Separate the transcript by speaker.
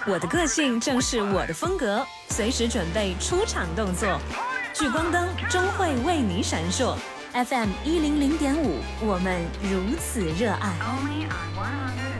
Speaker 1: 我的个性正是我的风格，随时准备出场动作。聚光灯终会为你闪烁。FM 100.5，我们如此热爱。